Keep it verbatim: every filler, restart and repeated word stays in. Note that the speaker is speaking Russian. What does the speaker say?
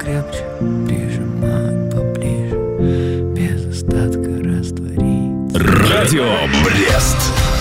покрепче, прижимают поближе, без остатка растворить. Радио Брест.